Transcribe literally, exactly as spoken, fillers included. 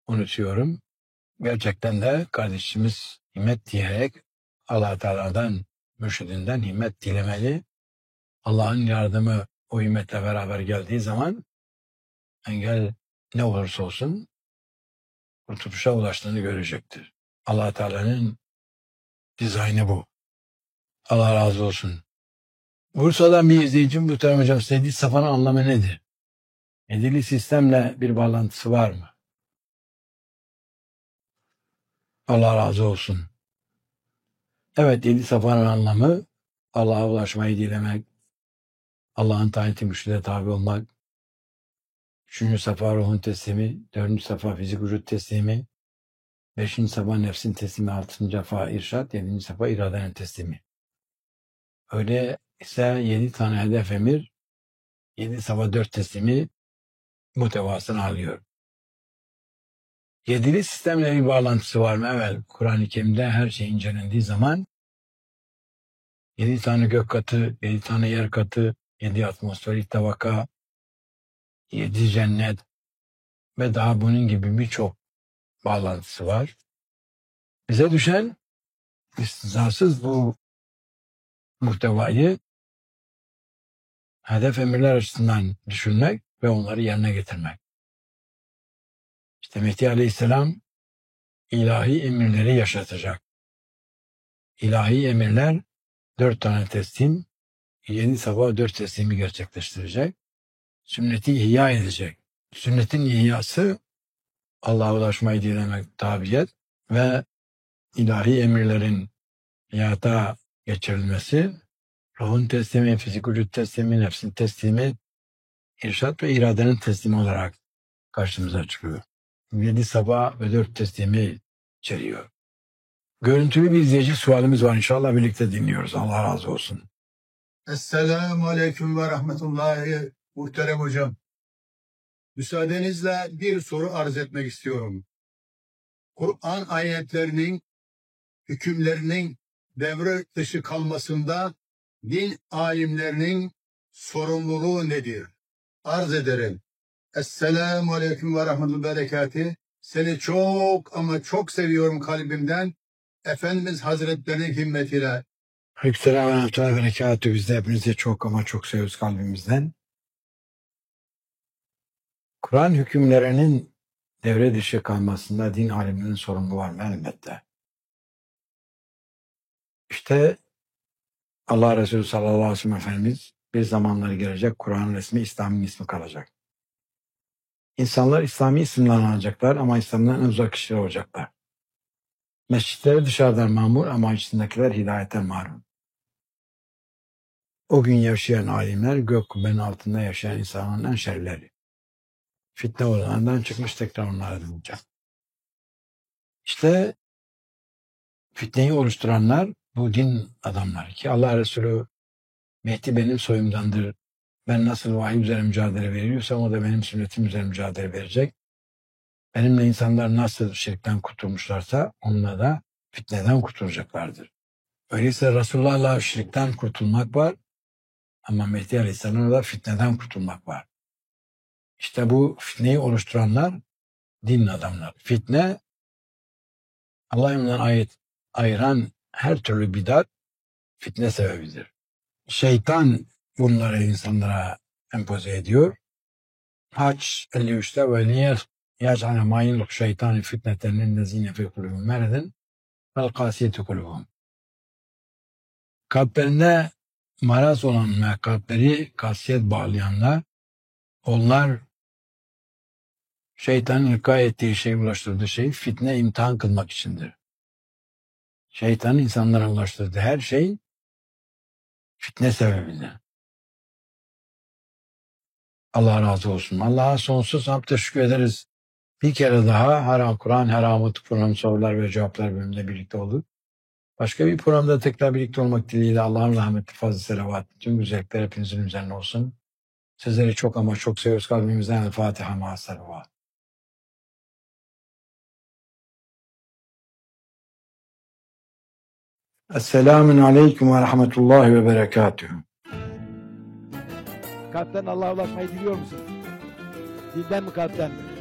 unutuyorum. Gerçekten de kardeşimiz himmet diyerek Allah Teala'dan, mürşidinden himmet dilemeli. Allah'ın yardımı o himmetle beraber geldiği zaman engel ne olursa olsun kurtuluşa ulaştığını görecektir. Allah Teala'nın dizaynı bu. Allah razı olsun. Bursa'dan bir izleyicim Muhterem Hocam, Seyyid Safa'nın anlamı nedir? Yedili sistemle bir bağlantısı var mı? Allah razı olsun. Evet, yedi Safa'nın anlamı Allah'a ulaşmayı dilemek, Allah'ın tayin mürşide tabi olmak, üçüncü safa ruhun teslimi, dördüncü safa fizik vücut teslimi, beşinci safa nefsin teslimi, altıncı safa irşat, yedinci safa iradenin teslimi. Öyle ise yedi tane hedef emir, yedi safa dört teslimi muhtevasını alıyor. Yedili sistemle bir bağlantısı var mı? Evet, Kur'an-ı Kerim'de her şey incelendiği zaman yedi tane gök katı, yedi tane yer katı, yedi atmosferik tabaka, yedi cennet ve daha bunun gibi birçok bağlantısı var. Bize düşen istisnasız bu muhtevayı hedef emirler açısından düşünmek ve onları yerine getirmek. İşte Mehdi Aleyhisselam ilahi emirleri yaşatacak. İlahi emirler dört tane teslim, yedi sabah dört teslimi gerçekleştirecek. Sünneti ihya edecek. Sünnetin ihyası Allah'a ulaşmayı dilemek, tabiyet ve ilahi emirlerin hayata geçirilmesi, ruhun teslimi, fizik vücut teslimi, nefsin teslimi, irşat ve iradenin teslimi olarak karşımıza çıkıyor. Yedi sabah ve dört teslimi içeriyor. Görüntülü bir izleyici sualimiz var. İnşallah birlikte dinliyoruz. Allah razı olsun. Esselamu Aleyküm ve Rahmetullahi muhterem hocam. Müsaadenizle bir soru arz etmek istiyorum. Kur'an ayetlerinin hükümlerinin devre dışı kalmasında din alimlerinin sorumluluğu nedir? Arz ederim. Esselamu Aleyküm ve Rahmetullahi Berekatü. Seni çok ama çok seviyorum kalbimden. Efendimiz Hazretlerinin himmetiyle. Aleykümselam ve rahmetullahi ve berekatühü. Biz de hepinizi çok ama çok seviyoruz kalbimizden. Kur'an hükümlerinin devre dışı kalmasında din alimlerinin sorumluluğu var mı? Elbette. İşte Allah Resulü sallallahu aleyhi ve sellem Efendimiz bir zamanları gelecek, Kur'an'ın resmi İslam'ın ismi kalacak. İnsanlar İslami isimle anacaklar ama İslam'dan en uzak kişiler olacaklar. Mescitleri dışarıdan mamur ama içindekiler hidayetten mahrum. O gün yaşayan alimler gök kubbenin altında yaşayan insanların en şerleri. Fitne olanlardan çıkmış tekrar onlara dönecek. İşte fitneyi oluşturanlar bu din adamları ki Allah Resulü Mehdi benim soyumdandır. Ben nasıl vahiy üzerine mücadele veriyorsam o da benim sünnetim üzerine mücadele verecek. Benimle insanlar nasıl şirkten kurtulmuşlarsa onunla da fitneden kurtulacaklardır. Öyleyse Resulullah'la şirkten kurtulmak var ama Mehdi Aleyhisselam'la da fitneden kurtulmak var. İşte bu fitneyi oluşturanlar din adamları. Fitne Allah yolundan ayet ayıran her türlü bidat fitne sebebidir. Şeytan bunları insanlara empoze ediyor. Haç elli üçte ve niyer yac'ale ma yuluk şeytani fitneten lillezine fi kulubihim meredin vel kasiyeti kulubuhum. Kalplerinde maraz olan ve kalpleri kasiyet bağlayanlar, onlar şeytanın ilka ettiği şey, ulaştırdığı şey fitne, imtihan kılmak içindir. Şeytanın insanlara ulaştırdığı her şey fitne sebebidir. Allah razı olsun. Allah'a sonsuz hamd teşekkür ederiz. Bir kere daha her an Kur'an, her Ahmet program sorular ve cevaplar bölümünde birlikte olduk. Başka bir programda tekrar birlikte olmak dileğiyle Allah'ın rahmeti, fazl-ı selavat, tüm güzellikler hepinizin üzerine olsun. Sizleri çok ama çok seviyoruz kalbimizden. El Fatiha ma'a salavat. Esselamun aleyküm ve rahmetullahi ve berekatühü. Kalpten Allah'a ulaşmayı diliyor musun? Dilden mi kalpten mi?